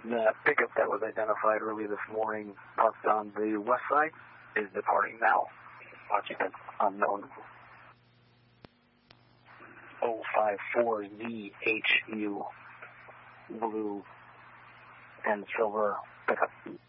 The pickup that was identified early this morning parked on the west side is departing now. Occupant unknown. 054ZHU, blue and silver pickup.